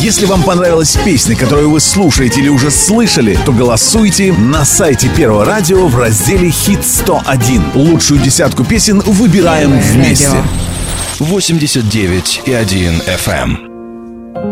Если вам понравилась песня, которую вы слушаете или уже слышали, то голосуйте на сайте Первого радио в разделе «Хит 101». Лучшую десятку песен выбираем вместе. 89,1 FM.